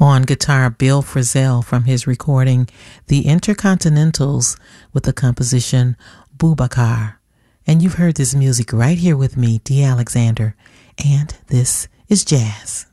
On guitar, Bill Frisell from his recording The Intercontinentals with the composition Boubacar. And you've heard this music right here with me, Dee Alexander, and this is jazz.